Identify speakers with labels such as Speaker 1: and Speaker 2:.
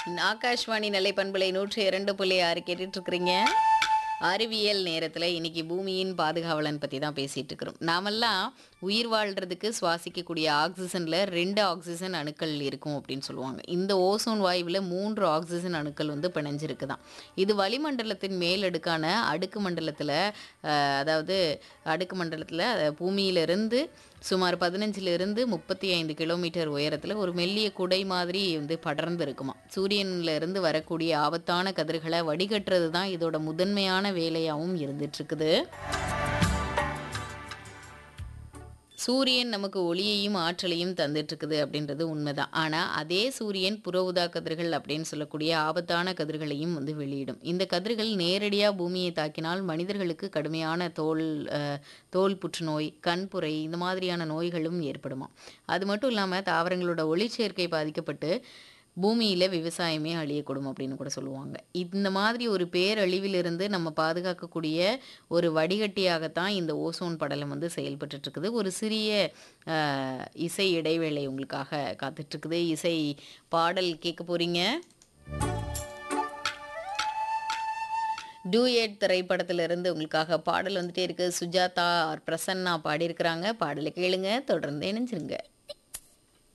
Speaker 1: ஆகாஷ்வாணி நிலை பண்பலை 102.6 கேட்டுட்டு இருக்கிறீங்க. அறிவியல் நேரத்துல இன்னைக்கு பூமியின் பாதுகாவலன் பத்தி தான் பேசிட்டு இருக்கிறோம். நாமெல்லாம் உயிர் வாழ்றதுக்கு சுவாசிக்கக்கூடிய ஆக்சிஜன்ல 2 ஆக்சிஜன் அணுக்கள் இருக்கும் அப்படின்னு சொல்லுவாங்க. இந்த ஓசோன் வாயுவில் 3 ஆக்சிஜன் அணுக்கள் வந்து பிணைஞ்சிருக்குதாம். இது வளிமண்டலத்தின் மேலடுக்கான அடுக்கு மண்டலத்துல அதாவது அடுக்கு மண்டலத்துல பூமியிலிருந்து சுமார் 15லிருந்து 35 கிலோமீட்டர் உயரத்துல ஒரு மெல்லிய குடை மாதிரி வந்து படர்ந்து இருக்குமா. சூரியன்ல இருந்து வரக்கூடிய ஆபத்தான கதிர்களை வடிகட்டுறது தான் இதோட முதன்மையான வேலையாகவும் இருந்துட்டு இருக்குது. சூரியன் நமக்கு ஒளியையும் ஆற்றலையும் தந்துட்டு இருக்குது அப்படின்றது உண்மைதான். ஆனா அதே சூரியன் புற ஊதா கதிர்கள் அப்படின்னு சொல்லக்கூடிய ஆபத்தான கதிர்களையும் வந்து வெளியிடும். இந்த கதிர்கள் நேரடியா பூமியை தாக்கினால் மனிதர்களுக்கு கடுமையான தோல் புற்றுநோய், கண்புரை இந்த மாதிரியான நோய்களும் ஏற்படுமா. அது மட்டும் இல்லாம தாவரங்களோட ஒளிச்சேர்க்கை பாதிக்கப்பட்டு பூமியில விவசாயமே அழியக்கூடும் அப்படின்னு கூட சொல்லுவாங்க. இந்த மாதிரி ஒரு பேரழிவிலிருந்து நம்ம பாதுகாக்கக்கூடிய ஒரு வடிகட்டியாகத்தான் இந்த ஓசோன் படலம் வந்து செயல்பட்டுட்டு இருக்குது. ஒரு சிறிய இசை இடைவேளை உங்களுக்காக காத்துட்டு இருக்குது. இசை பாடல் கேட்க போறீங்க. டூயட் திரைப்படத்திலிருந்து உங்களுக்காக பாடல் வந்துட்டே இருக்கு. சுஜாதா பிரசன்னா பாடியிருக்கிறாங்க. பாடலை கேளுங்க, தொடர்ந்து இணைஞ்சிருங்க.